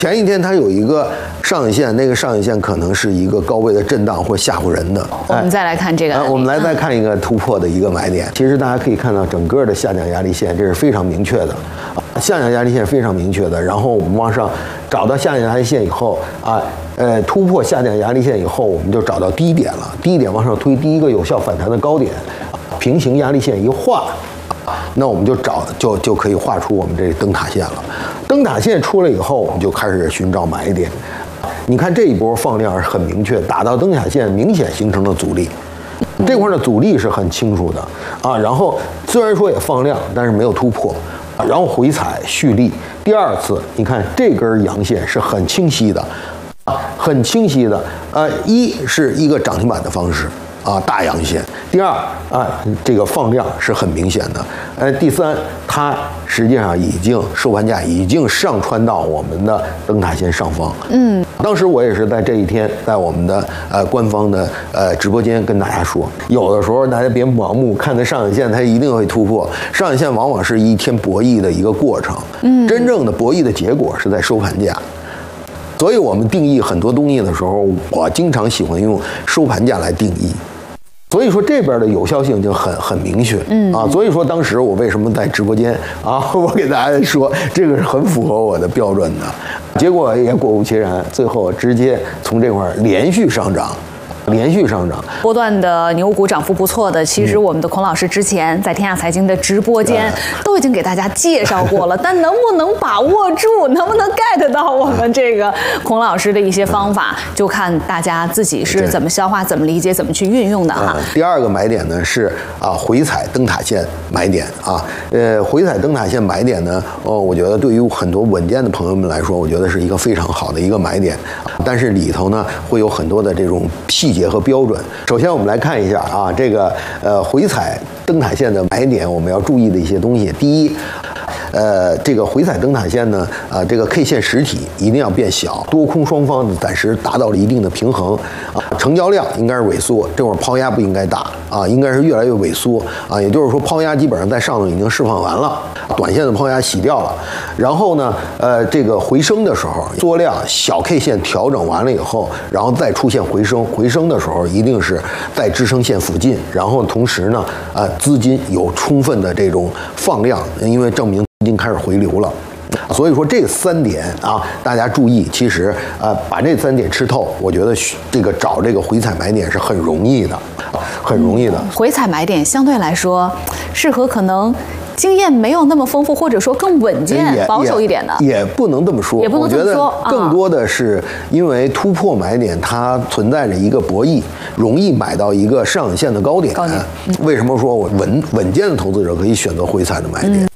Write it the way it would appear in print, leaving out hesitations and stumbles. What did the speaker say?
前一天它有一个上影线，那个上影线可能是一个高位的震荡或吓唬人的。 我们再来看这个， 我们再看一个突破的一个买点。其实大家可以看到整个的下降压力线，这是非常明确的，下降压力线非常明确的。然后我们往上找到下降压力线以后突破下降压力线以后，我们就找到低点了。低点往上推，第一个有效反弹的高点，平行压力线一画。那我们就可以画出我们这灯塔线了。灯塔线出来以后，我们就开始寻找买点。你看这一波放量是很明确，打到灯塔线明显形成了阻力，这块的阻力是很清楚的啊。然后虽然说也放量，但是没有突破，然后回踩蓄力。第二次，你看这根阳线是很清晰的，很清晰的。一是一个涨停板的方式。大阳线。第二这个放量是很明显的。第三，它实际上收盘价已经上穿到我们的灯塔线上方。当时我也是在这一天，在我们的官方的直播间跟大家说，有的时候大家别盲目看它上影线，它一定会突破。上影线往往是一天博弈的一个过程，真正的博弈的结果是在收盘价。所以我们定义很多东西的时候，我经常喜欢用收盘价来定义。所以说这边的有效性就很明确，所以说当时我为什么在直播间我给大家说这个是很符合我的标准的，结果也果不其然，最后直接从这块连续上涨。 波段的牛股涨幅不错的，其实我们的孔老师之前在天下财经的直播间都已经给大家介绍过了，但能不能把握住，能不能 get 到我们这个孔老师的一些方法，就看大家自己是怎么消化、怎么理解、怎么去运用的哈。 第二个买点呢是回踩灯塔线买点回踩灯塔线买点呢，我觉得对于很多稳健的朋友们来说，我觉得是一个非常好的一个买点，但是里头呢会有很多的这种细节和标准。首先我们来看一下这个回踩灯塔线的买点，我们要注意的一些东西。第一，这个回踩灯塔线呢，这个 K 线实体一定要变小，多空双方暂时达到了一定的平衡成交量应该是萎缩，这会儿抛压不应该大应该是越来越萎缩也就是说抛压基本上在上头已经释放完了，短线的抛压洗掉了。然后呢，这个回升的时候，缩量小 K 线调整完了以后，然后再出现回升的时候，一定是在支撑线附近，然后同时呢，资金有充分的这种放量，因为证明资金开始回流了。所以说这3点大家注意，其实把这3点吃透，我觉得这个找这个回踩买点是很容易的，很容易的。 回踩买点相对来说适合可能经验没有那么丰富，或者说更稳健、保守一点的， 也不能这么说。我觉得更多的是因为突破买点它存在着一个博弈，容易买到一个上影线的高点。为什么说我稳健的投资者可以选择回踩的买点？